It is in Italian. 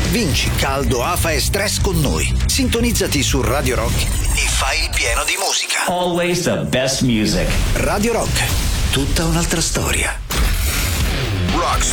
Vinci caldo, afa e stress con noi. Sintonizzati su Radio Rock e fai il pieno di musica. Always the best music. Radio Rock, tutta un'altra storia. Rock